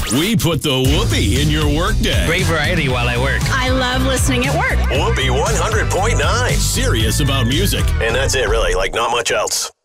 We put the whoopee in your workday. Great variety while I work. I love listening at work. Whoopee 100.9. Serious about music. And that's it, really. Like, not much else.